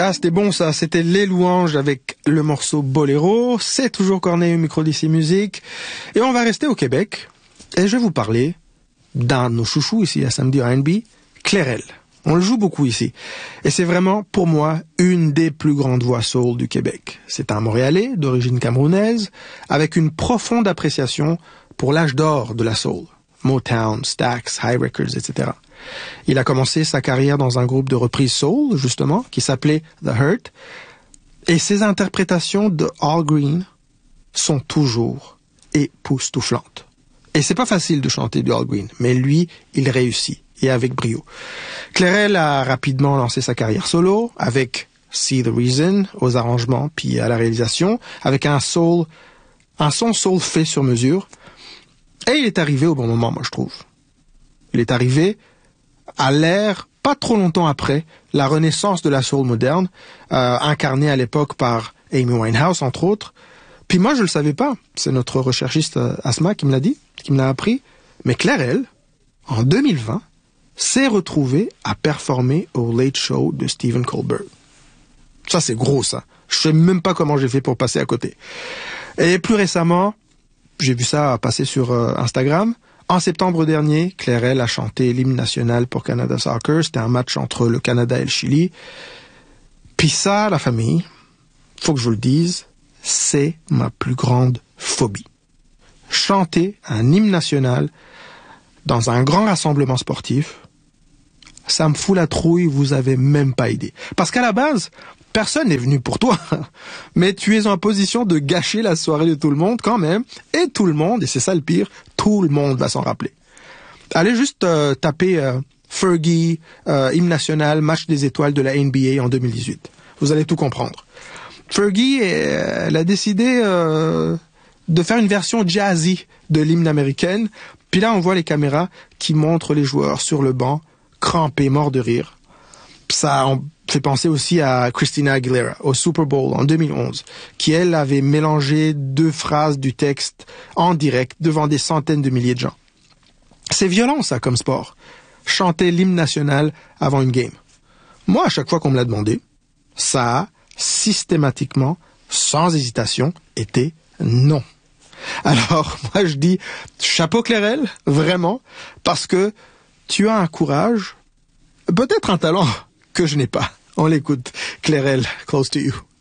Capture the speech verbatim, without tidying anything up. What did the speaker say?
Ah, c'était bon ça, c'était Les Louanges avec le morceau Boléro. C'est toujours Corneille au micro d'Ici Musique. Et on va rester au Québec. Et je vais vous parler d'un de nos chouchous ici à Samedi R and B, Clairel. On le joue beaucoup ici. Et c'est vraiment, pour moi, une des plus grandes voix soul du Québec. C'est un Montréalais d'origine camerounaise, avec une profonde appréciation pour l'âge d'or de la soul. Motown, Stax, High Records, et cetera. Il a commencé sa carrière dans un groupe de reprise soul, justement, qui s'appelait The Hurt. Et ses interprétations de Al Green sont toujours époustouflantes. Et c'est pas facile de chanter du Al Green, mais lui, il réussit, et avec brio. Clairel a rapidement lancé sa carrière solo, avec See the Reason, aux arrangements, puis à la réalisation, avec un soul, un son soul fait sur mesure. Et il est arrivé au bon moment, moi je trouve. Il est arrivé à l'ère, pas trop longtemps après, la renaissance de la soul moderne, euh, incarnée à l'époque par Amy Winehouse, entre autres. Puis moi, je le savais pas. C'est notre recherchiste euh, Asma qui me l'a dit, qui me l'a appris. Mais Clairel, en deux mille vingt, s'est retrouvé à performer au Late Show de Stephen Colbert. Ça, c'est gros, ça. Je sais même pas comment j'ai fait pour passer à côté. Et plus récemment, j'ai vu ça passer sur euh, Instagram. En septembre dernier, Clairel a chanté l'hymne national pour Canada Soccer. C'était un match entre le Canada et le Chili. Puis ça, la famille, faut que je vous le dise, c'est ma plus grande phobie. Chanter un hymne national dans un grand rassemblement sportif, ça me fout la trouille, vous avez même pas idée. Parce qu'à la base, personne n'est venu pour toi, mais tu es en position de gâcher la soirée de tout le monde quand même, et tout le monde, et c'est ça le pire, tout le monde va s'en rappeler. Allez juste euh, taper euh, Fergie, euh, hymne national, match des étoiles de la N B A en deux mille dix-huit. Vous allez tout comprendre. Fergie, euh, elle a décidé euh, de faire une version jazzy de l'hymne américaine, puis là on voit les caméras qui montrent les joueurs sur le banc, crampés, morts de rire. Ça on fait penser aussi à Christina Aguilera au Super Bowl en deux mille onze, qui elle avait mélangé deux phrases du texte en direct devant des centaines de milliers de gens. C'est violent ça comme sport, chanter l'hymne national avant une game. Moi, à chaque fois qu'on me l'a demandé, ça a systématiquement, sans hésitation, été non. Alors, moi je dis chapeau Clairel, vraiment, parce que tu as un courage, peut-être un talent que je n'ai pas. On l'écoute. Clairel, Close to You.